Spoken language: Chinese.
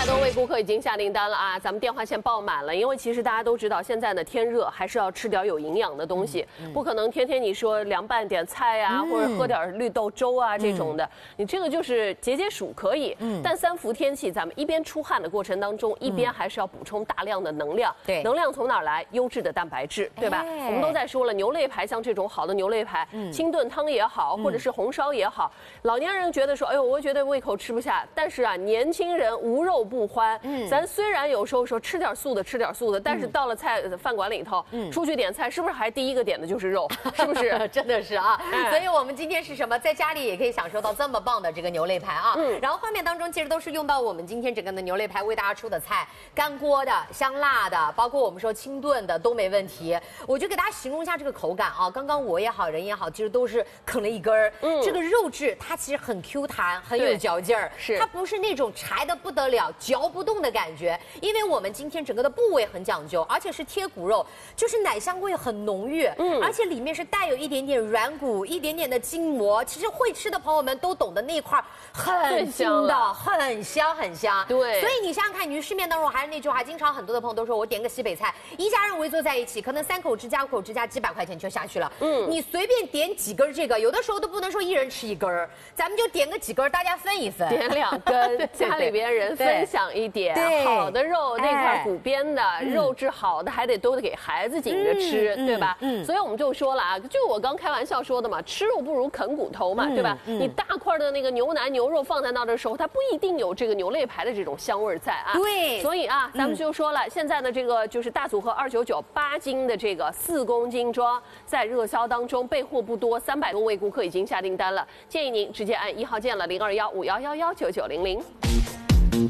300多位顾客已经下订单了啊，咱们电话线爆满了。因为其实大家都知道，现在呢天热，还是要吃点有营养的东西，不可能天天你说凉拌点菜啊，或者喝点绿豆粥啊这种的。你这个就是解暑可以，但3伏天气，咱们一边出汗的过程当中，一边还是要补充大量的能量。 对， 能量从哪儿来？优质的蛋白质，对吧？我们都在说了，牛肋排像这种好的牛肋排，清炖汤也好，或者是红烧也好，老年人觉得说，哎呦，我觉得胃口吃不下，但是啊，年轻人无肉不欢。咱虽然有时候说吃点素的，但是到了饭馆里头，出去点菜，是不是还第一个点的就是肉？是不是？ 真的是啊。所以我们今天是什么？在家里也可以享受到这么棒的这个牛肋排啊。然后画面当中其实都是用到我们今天整个的牛肋排为大家出的菜，干锅的、香辣的，包括我们说清炖的都没问题。我就给大家形容一下这个口感啊。刚刚我也好，人也好，其实都是啃了一根儿。这个肉质它其实很 Q 弹，很有嚼劲儿， 是它不是那种柴的不得了、嚼不动的感觉。因为我们今天整个的部位很讲究，而且是贴骨肉，就是奶香味很浓郁，而且里面是带有一点点软骨、一点点的筋膜。其实会吃的朋友们都懂得那一块很筋的，很香很香。 对， 所以你想想看，你市面当中还是那句话，经常很多的朋友都说我点个西北菜，一家人围坐在一起，可能3口之家、5口之家几百块钱就下去了。你随便点几根这个，有的时候都不能说一人吃一根，咱们就点个几根，大家分一分， 点2根，家里边人分享一点。好的肉那块骨边的肉质好的，还都得给孩子紧着吃，对吧？所以我们就说了啊，就我刚开玩笑说的嘛，吃肉不如啃骨头嘛，对吧？你大块的那个牛腩牛肉放在那的时候，它不一定有这个牛肋排的这种香味在啊。 对， 所以啊，咱们就说了，现在的这个就是大组合299，8斤的这个4公斤装，在热销当中备货不多，300多位顾客已经下订单了，建议您直接按1号键了，0215111990。